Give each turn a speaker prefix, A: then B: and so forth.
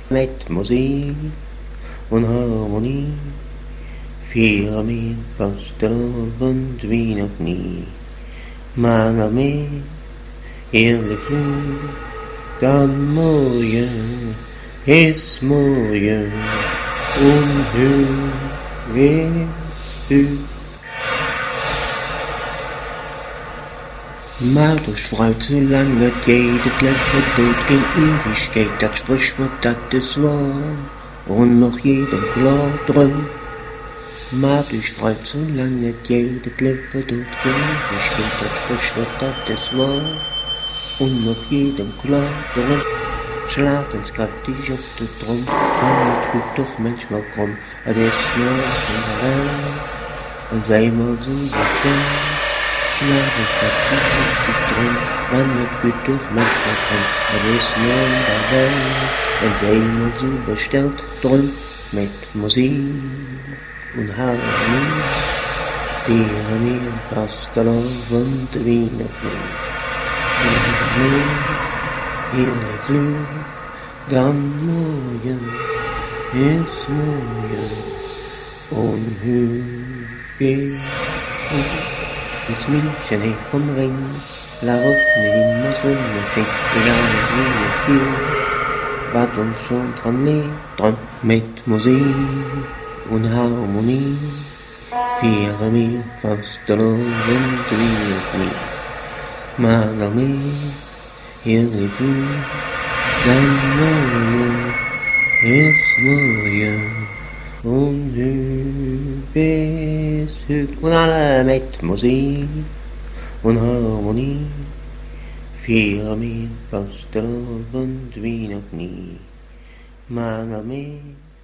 A: Mit Musik und Harmonie feiern wir Fastelavond wie noch nie. Mange med hele flod, morgen ist morgen und höher ut. Macht euch freut, solange geht, gleich tot gen Ewigkeit, das Sprichwort, das ist wahr, und noch jedem klar drin. Macht euch freut, solange geht, gleich tot gen Ewigkeit, das Sprichwort, das ist wahr, und noch jedem klar drin. Schlag ins kräftig auf den Drum, man hat gut doch manchmal krumm, das ist nur in der Welt, und sei mal so befreit. Schlag ins kräftig auf den Drum, man hat gut doch manchmal krumm, das ist nur in der Welt, und sei mal so bestellt drum, mit Musik und Harmonie, feiern wir Fastelavond wie noch nie. Hele Flug, dann morgen ist morgen und höher ins München vom Ring, la Route immer so schön, egal wie es geht, was uns schon dran liegt, dran mit Musik und Harmonie, feiern wir Fastelavond wie noch nie. Mange med hele Flug, dann morgen ist morgen und höher ist höher. Und alle mit Musik und Harmonie feiern wir Fastelavond wie noch nie. Mange med